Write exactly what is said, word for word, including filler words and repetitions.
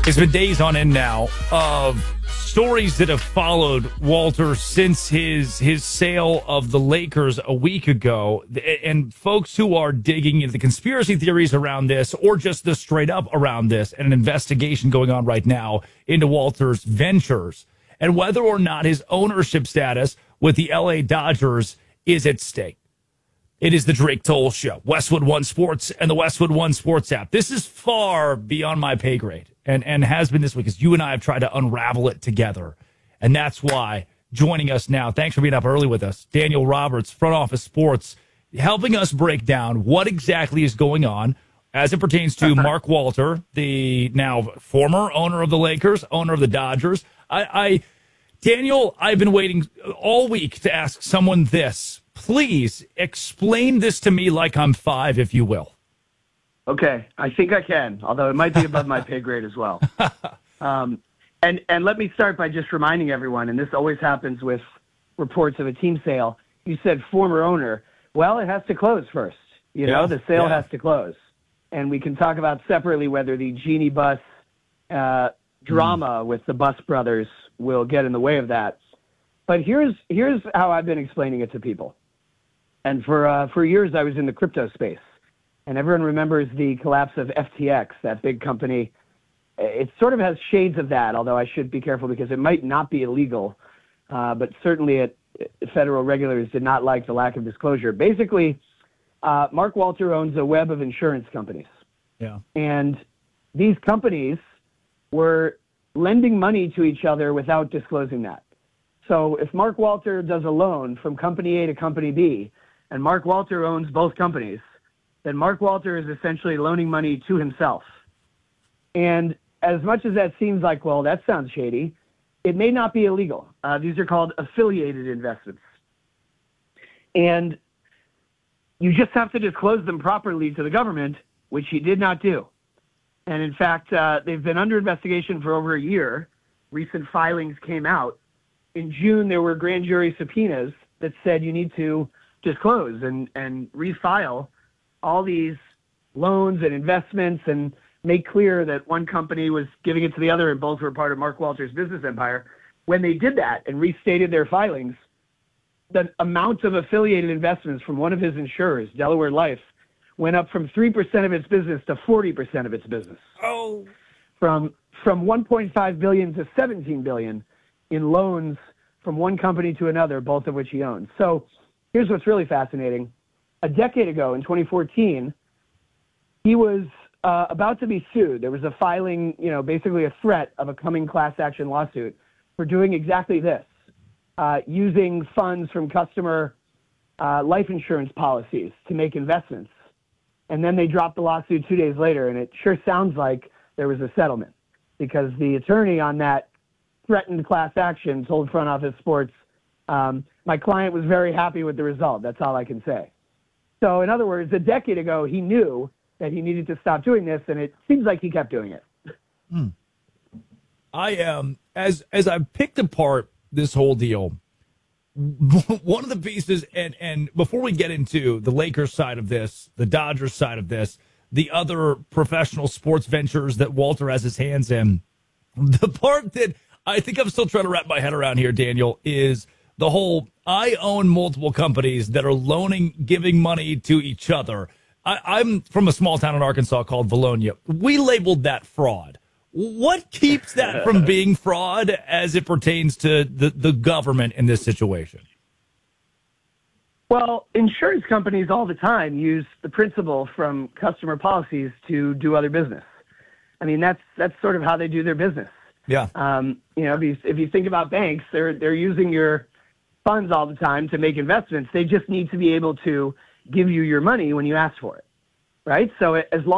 It's been days on end now of stories that have followed Walter since his his sale of the Lakers a week ago, and folks who are digging into the conspiracy theories around this or just the straight up around this, and an investigation going on right now into Walter's ventures and whether or not his ownership status with the L A Dodgers is at stake. It is the Drake Toll Show, Westwood One Sports and the Westwood One Sports app. This is far beyond my pay grade, and, and has been this week, because you and I have tried to unravel it together. And that's why joining us now, thanks for being up early with us, Daniel Roberts, Front Office Sports, helping us break down what exactly is going on as it pertains to Mark Walter, the now former owner of the Lakers, owner of the Dodgers. I, I Daniel, I've been waiting all week to ask someone this. Please explain this to me like I'm five, if you will. Okay, I think I can, although it might be above my pay grade as well. Um, and, and let me start by just reminding everyone, and this always happens with reports of a team sale. You said former owner. Well, it has to close first. You know, Yeah, the sale yeah. has to close. And we can talk about separately whether the Genie Bus uh, drama mm. with the Bus brothers will get in the way of that. But here's here's how I've been explaining it to people. And for uh, for years, I was in the crypto space. And everyone remembers the collapse of F T X, that big company. It sort of has shades of that, although I should be careful because it might not be illegal. Uh, but certainly it, federal regulators did not like the lack of disclosure. Basically, uh, Mark Walter owns a web of insurance companies. Yeah. And these companies were lending money to each other without disclosing that. So if Mark Walter does a loan from company A to company B, and Mark Walter owns both companies, then Mark Walter is essentially loaning money to himself. And as much as that seems like, well, that sounds shady, it may not be illegal. Uh, these are called affiliated investments. And you just have to disclose them properly to the government, which he did not do. And in fact, uh, they've been under investigation for over a year. Recent filings came out. In June, there were grand jury subpoenas that said you need to disclose and, and refile all these loans and investments and make clear that one company was giving it to the other and both were part of Mark Walter's business empire. When they did that and restated their filings, the amount of affiliated investments from one of his insurers, Delaware Life, went up from three percent of its business to forty percent of its business. Oh. From from one point five billion dollars to seventeen billion dollars in loans from one company to another, both of which he owns. So here's what's really fascinating. A decade ago, in twenty fourteen, he was uh, about to be sued. There was a filing, you know, basically a threat of a coming class action lawsuit for doing exactly this, uh, using funds from customer uh, life insurance policies to make investments. And then they dropped the lawsuit two days later, and it sure sounds like there was a settlement because the attorney on that threatened class action told Front Office Sports, um, my client was very happy with the result. That's all I can say. So in other words, a decade ago, he knew that he needed to stop doing this, and it seems like he kept doing it. Hmm. I am, um, as, as I picked apart this whole deal, one of the pieces, and, and before we get into the Lakers side of this, the Dodgers side of this, the other professional sports ventures that Walter has his hands in, the part that I think I'm still trying to wrap my head around here, Daniel, is the whole I own multiple companies that are loaning, giving money to each other. I, I'm from a small town in Arkansas called Valonia. We labeled that fraud. What keeps that from being fraud as it pertains to the, the government in this situation? Well, insurance companies all the time use the principle from customer policies to do other business. I mean, that's that's sort of how they do their business. Yeah. Um, you know, if you, if you think about banks, they're they're using your funds all the time to make investments. They just need to be able to give you your money when you ask for it, right? So as long